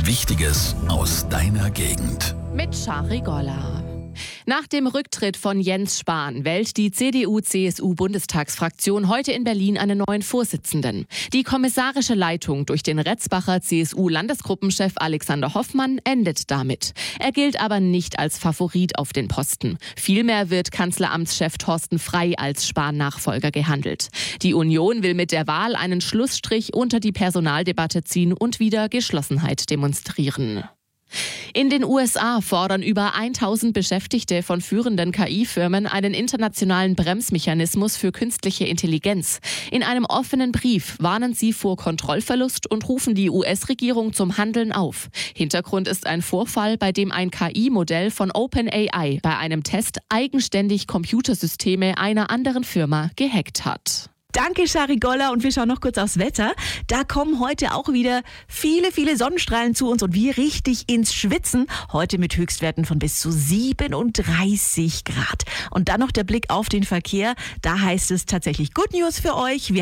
Wichtiges aus deiner Gegend. Mit Shari Golla. Nach dem Rücktritt von Jens Spahn wählt die CDU-CSU-Bundestagsfraktion heute in Berlin einen neuen Vorsitzenden. Die kommissarische Leitung durch den Retzbacher CSU-Landesgruppenchef Alexander Hoffmann endet damit. Er gilt aber nicht als Favorit auf den Posten. Vielmehr wird Kanzleramtschef Thorsten Frey als Spahn-Nachfolger gehandelt. Die Union will mit der Wahl einen Schlussstrich unter die Personaldebatte ziehen und wieder Geschlossenheit demonstrieren. In den USA fordern über 1000 Beschäftigte von führenden KI-Firmen einen internationalen Bremsmechanismus für künstliche Intelligenz. In einem offenen Brief warnen sie vor Kontrollverlust und rufen die US-Regierung zum Handeln auf. Hintergrund ist ein Vorfall, bei dem ein KI-Modell von OpenAI bei einem Test eigenständig Computersysteme einer anderen Firma gehackt hat. Danke, Shari Golla. Und wir schauen noch kurz aufs Wetter. Da kommen heute auch wieder viele Sonnenstrahlen zu uns und wir richtig ins Schwitzen. Heute mit Höchstwerten von bis zu 37 Grad. Und dann noch der Blick auf den Verkehr. Da heißt es tatsächlich Good News für euch.